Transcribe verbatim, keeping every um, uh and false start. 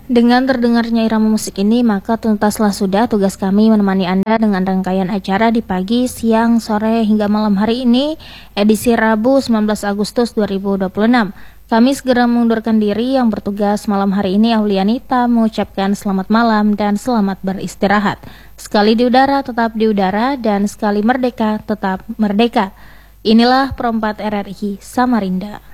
Dengan terdengarnya irama musik ini, maka tuntaslah sudah tugas kami menemani Anda dengan rangkaian acara di pagi, siang, sore, hingga malam hari ini, edisi Rabu sembilan belas Agustus dua ribu dua puluh enam. Kami segera mengundurkan diri. Yang bertugas malam hari ini Aulianita mengucapkan selamat malam dan selamat beristirahat. Sekali di udara tetap di udara, dan sekali merdeka tetap merdeka. Inilah Perempat R R I Samarinda.